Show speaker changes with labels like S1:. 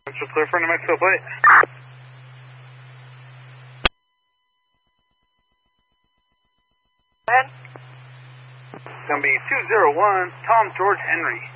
S1: Central clear for New Mexico plate. It's going to be 201 Tom George Henry.